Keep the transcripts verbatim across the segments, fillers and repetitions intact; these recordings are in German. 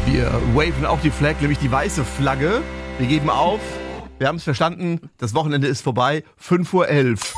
Wir waven auch die Flag, nämlich die weiße Flagge. Wir geben auf. Wir haben es verstanden. Das Wochenende ist vorbei. fünf Uhr elf.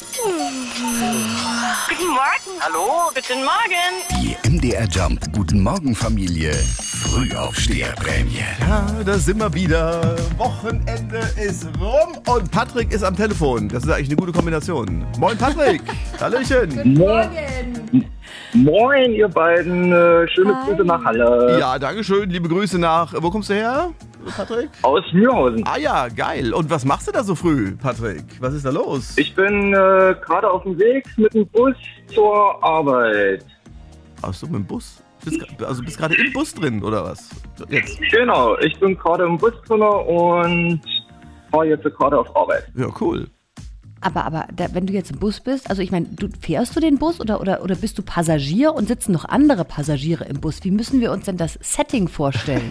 Guten Morgen. Hallo, guten Morgen. Die M D R Jump Guten Morgen Familie Frühaufsteherprämie. Ja, da sind wir wieder. Wochenende ist rum und Patrick ist am Telefon. Das ist eigentlich eine gute Kombination. Moin Patrick. Hallöchen. Guten Morgen. Moin, ihr beiden. Äh, schöne Hi. Grüße nach Halle. Ja, danke schön. Liebe Grüße nach... Wo kommst du her, Patrick? Aus Mürhausen. Ah ja, geil. Und was machst du da so früh, Patrick? Was ist da los? Ich bin äh, gerade auf dem Weg mit dem Bus zur Arbeit. Ach so, mit dem Bus? Bist, also bist gerade im Bus drin, oder was? Jetzt? Genau, ich bin gerade im Bus drin und fahre jetzt gerade auf Arbeit. Ja, cool. Aber, aber da, wenn du jetzt im Bus bist, also ich meine, du fährst du den Bus oder, oder, oder bist du Passagier und sitzen noch andere Passagiere im Bus? Wie müssen wir uns denn das Setting vorstellen?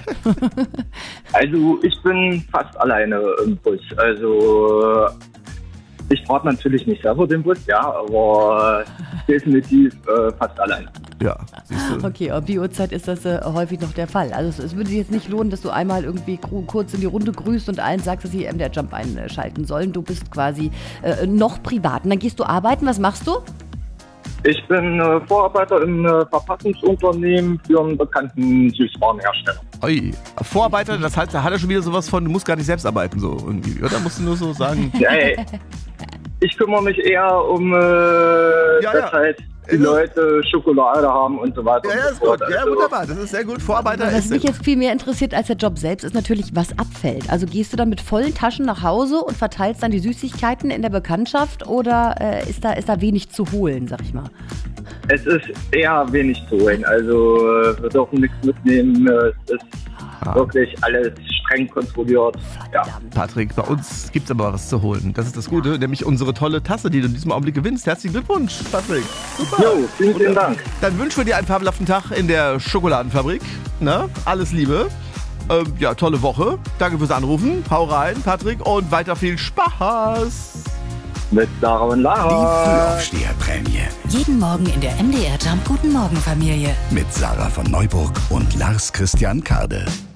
Also ich bin fast alleine im Bus. Also ich fahre natürlich nicht selber den Bus, ja, aber definitiv äh, fast alleine. Ja, siehst du. Okay, um die Uhrzeit ist das äh, häufig noch der Fall. Also es, es würde sich jetzt nicht lohnen, dass du einmal irgendwie kurz in die Runde grüßt und allen sagst, dass sie M D R Jump einschalten sollen. Du bist quasi äh, noch privat. Und dann gehst du arbeiten. Was machst du? Ich bin äh, Vorarbeiter im äh, Verpackungsunternehmen für einen bekannten Süßwarenhersteller. Oi, Vorarbeiter, das heißt, da hat er schon wieder sowas von, du musst gar nicht selbst arbeiten, so irgendwie, oder? Musst du nur so sagen? Ja, ey. Ich kümmere mich eher um, äh, ja, dass ja. halt die Leute Schokolade haben und so weiter. Ja, ja, ist gut. Ja, wunderbar. Das ist sehr gut. Vorarbeiter Was ist mich sehr jetzt viel mehr interessiert als der Job selbst, ist natürlich, was abfällt. Also gehst du dann mit vollen Taschen nach Hause und verteilst dann die Süßigkeiten in der Bekanntschaft oder äh, ist da, ist da wenig zu holen, sag ich mal? Es ist eher wenig zu holen. Also äh, wir dürfen nichts mitnehmen. Es ist ah. wirklich alles streng kontrolliert. Ja. Patrick, bei uns gibt es aber was zu holen. Das ist das Gute, ja. Nämlich unsere tolle Tasse, die du in diesem Augenblick gewinnst. Herzlichen Glückwunsch, Patrick. Super. Jo, vielen, vielen Dank. Dann wünschen wir dir einen fabelhaften Tag in der Schokoladenfabrik. Na, alles Liebe. Ähm, ja, tolle Woche. Danke fürs Anrufen. Hau rein, Patrick, und weiter viel Spaß. Mit Sarah und Lara. Die Frühaufsteherprämie. Jeden Morgen in der M D R Jump Guten Morgen Familie. Mit Sarah von Neuburg und Lars Christian Kade.